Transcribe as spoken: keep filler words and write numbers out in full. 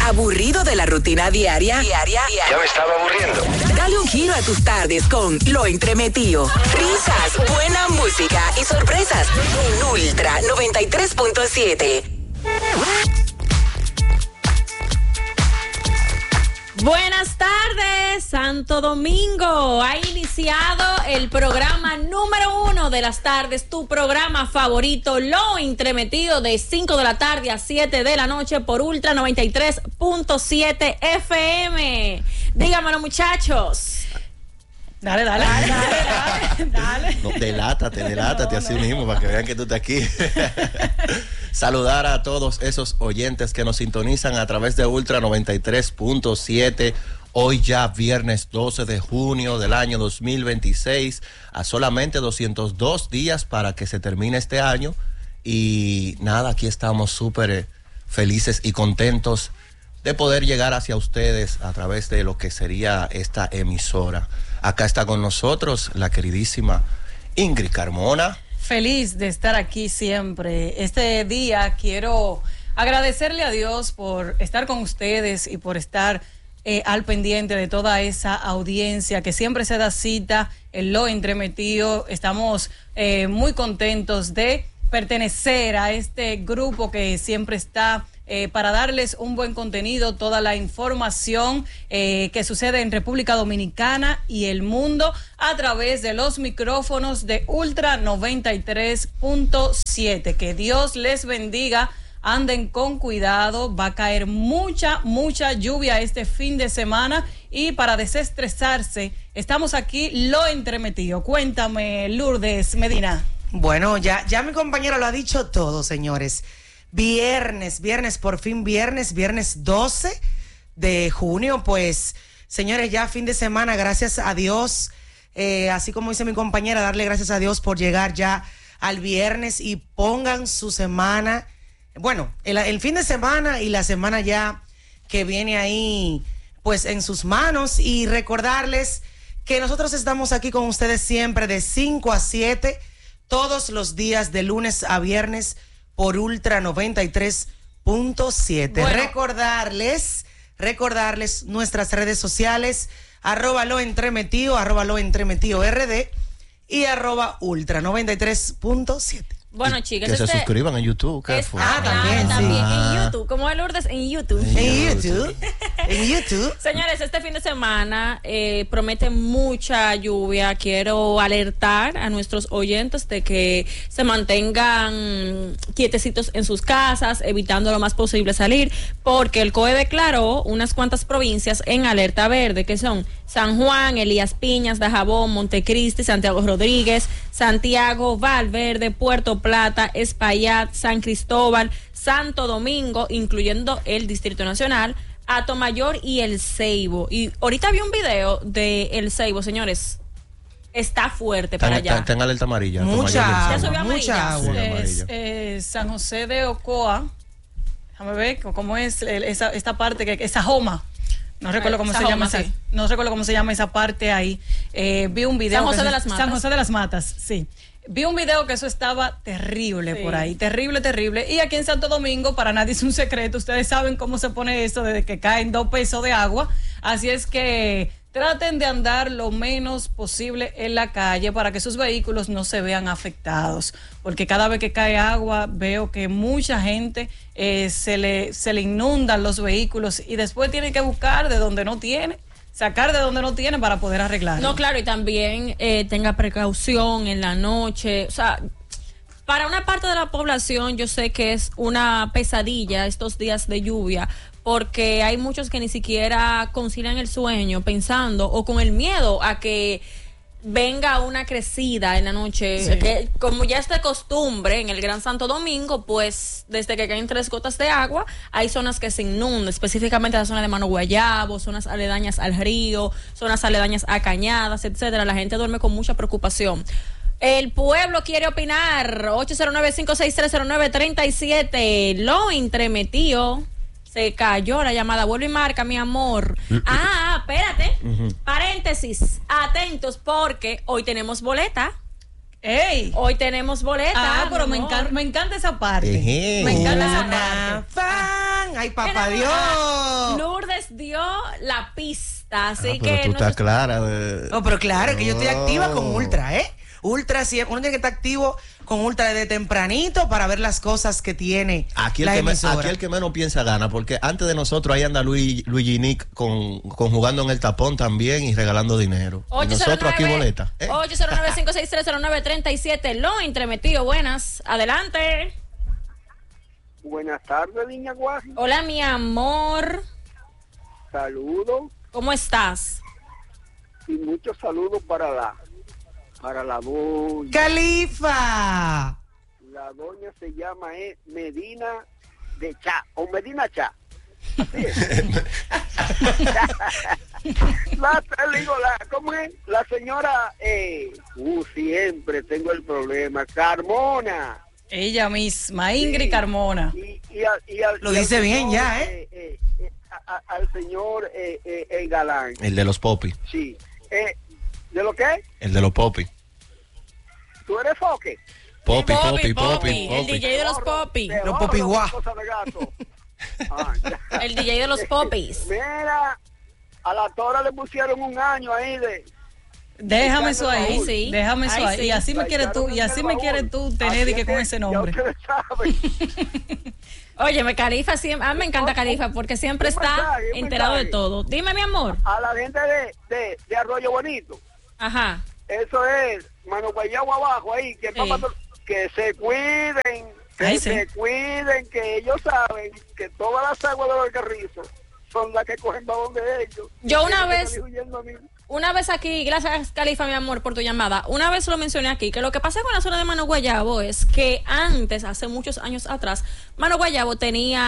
¿Aburrido de la rutina diaria? Diaria. Ya me estaba aburriendo. Dale un giro a tus tardes con Lo Entremetido. Risas, buena música y sorpresas en Ultra noventa y tres punto siete. Buenas tardes, Santo Domingo. Ha iniciado el programa número uno de las tardes, tu programa favorito, Lo Entremetido, de cinco de la tarde a siete de la noche por Ultra noventa y tres punto siete F M. Dígamelo, muchachos. Dale, dale, dale, dale, dale. No, delátate, delátate no, así no. mismo para que vean que tú estás aquí. Saludar a todos esos oyentes que nos sintonizan a través de Ultra noventa y tres punto siete. Hoy ya viernes doce de junio del año dos mil veintiséis, a solamente doscientos dos días para que se termine este año. Y nada, aquí estamos súper felices y contentos de poder llegar hacia ustedes a través de lo que sería esta emisora. Acá está con nosotros la queridísima Ingrid Carmona. Feliz de estar aquí siempre. Este día quiero agradecerle a Dios por estar con ustedes y por estar eh, al pendiente de toda esa audiencia que siempre se da cita en Lo Entremetido. Estamos eh, muy contentos de pertenecer a este grupo que siempre está Eh, para darles un buen contenido, toda la información eh, que sucede en República Dominicana y el mundo a través de los micrófonos de Ultra noventa y tres punto siete. Que Dios les bendiga, anden con cuidado, va a caer mucha, mucha lluvia este fin de semana y para desestresarse estamos aquí Lo Entremetido. Cuéntame, Lourdes Medina. Bueno, ya, ya mi compañera lo ha dicho todo, señores. Viernes, viernes, por fin viernes, viernes doce de junio, pues, señores, ya fin de semana, gracias a Dios, eh, así como dice mi compañera, darle gracias a Dios por llegar ya al viernes y pongan su semana, bueno, el, el fin de semana y la semana ya que viene ahí, pues, en sus manos, y recordarles que nosotros estamos aquí con ustedes siempre de cinco a siete, todos los días de lunes a viernes, por Ultra noventa y tres punto siete. Bueno. Recordarles, recordarles nuestras redes sociales, arroba lo entremetido, arroba lo entremetido R D y arroba Ultra noventa y tres punto siete. Bueno, chicas, que este se suscriban en YouTube. ¿Qué es, fue? Ah, también, ah, también sí. en YouTube, como el Lourdes en YouTube. En YouTube, en YouTube. Señores, este fin de semana eh, promete mucha lluvia. Quiero alertar a nuestros oyentes de que se mantengan quietecitos en sus casas, evitando lo más posible salir, porque el C O E declaró unas cuantas provincias en alerta verde, que son San Juan, Elías Piñas, Dajabón, Montecristi, Santiago Rodríguez, Santiago, Valverde, Puerto Plata, Espaillat, San Cristóbal, Santo Domingo, incluyendo el Distrito Nacional, Atomayor y El Ceibo. Y ahorita vi un video de El Ceibo, señores. Está fuerte para allá. Está en alerta amarilla. Mucha Ya agua, subió mucha agua. Es, eh, San José de Ocoa. Déjame ver cómo es el, esa, esta parte, que esa Joma. No recuerdo cómo Sajoma, se llama sí. esa, no recuerdo cómo se llama esa parte ahí. Eh, vi un video. San José que de eso, las Matas. San José de las Matas, sí. Vi un video que eso estaba terrible Sí. por ahí, terrible, terrible. Y aquí en Santo Domingo, para nadie es un secreto, ustedes saben cómo se pone eso desde que caen dos pesos de agua. Así es que traten de andar lo menos posible en la calle para que sus vehículos no se vean afectados. Porque cada vez que cae agua veo que mucha gente eh, se le, se le inundan los vehículos y después tienen que buscar de donde no tiene. Sacar de donde no tiene para poder arreglarlo. No, claro, y también eh, tenga precaución en la noche. O sea, para una parte de la población yo sé que es una pesadilla estos días de lluvia, porque hay muchos que ni siquiera concilian el sueño pensando o con el miedo a que venga una crecida en la noche, sí. Que como ya es de costumbre en el Gran Santo Domingo, pues desde que caen tres gotas de agua, hay zonas que se inundan, específicamente la zona de Mano Guayabo, zonas aledañas al río, zonas aledañas a cañadas, etcétera. La gente duerme con mucha preocupación. El pueblo quiere opinar. ocho cero nueve, cinco seis tres, cero nueve tres siete. Lo Entremetido. Se cayó la llamada. Vuelve y marca, mi amor. Ah, espérate. Uh-huh. Paréntesis. Atentos, porque hoy tenemos boleta. ¡Ey! Hoy tenemos boleta. Ah, pero me encanta, me encanta esa parte. Ejé. Me encanta esa Una parte. fan. ay papá Mira, Dios. Lourdes dio la pista, así Ah, pero que tú no estás sé- clara. De... No, pero claro que yo estoy activa con Oh. Ultra, ¿eh? Ultra siempre, uno tiene que estar activo con Ultra desde tempranito para ver las cosas que tiene Aquí el, la que me- emisora. aquí el que menos piensa gana, porque antes de nosotros ahí anda Luis, Luigi Nick con, con jugando en el tapón también y regalando dinero. Y nosotros aquí boleta. ¿eh? ocho cero nueve, cinco seis tres, cero nueve tres siete. Lo entremetido, buenas. Adelante. Buenas tardes, niña Guaji. Hola, mi amor. Saludos ¿Cómo estás? y muchos saludos para la para la doña. Califa. La doña se llama eh, Medina de Cha o Medina Cha. Así es. la, le digo, la, ¿cómo es? La señora, eh, uh, siempre tengo el problema. Carmona. Ella misma, Ingrid Sí. Carmona. Y, y al- y al- Lo y al dice bien señor, ya, ¿eh? eh, eh, a- a- al señor eh, eh, el galán. El de los popis. Sí. Eh, ¿De lo que? El de los popis. ¿Tú eres foque? Popi, Popi, popi, Popi, popi, el popi. D J de los popis. Te Los ahorro popi guá. cosa de gato. Ah, ya. El D J de los popis. Mira, a la tora le pusieron un año ahí de... Déjame eso ahí, Ahí sí. déjame eso Ahí ahí. sí. Y así me quieres tú, y así me quieres tú tener y que con ese nombre. Ya ustedes saben. Oye, me Califa siempre, a mí me encanta Califa porque siempre Un está mensaje, un enterado de mensaje. todo. Dime, mi amor. A la gente de, de, de Arroyo Bonito, Ajá. eso es, mano guayabo abajo ahí, que, Sí. papá, que se cuiden, que Ay, se sí. cuiden, que ellos saben que todas las aguas de los carrizos son las que cogen para donde ellos. Yo una Tienen que vez- salir huyendo a mí. Una vez aquí, gracias Califa, mi amor, por tu llamada. Una vez lo mencioné aquí, que lo que pasa con la zona de Mano Guayabo es que antes, hace muchos años atrás, Mano Guayabo tenía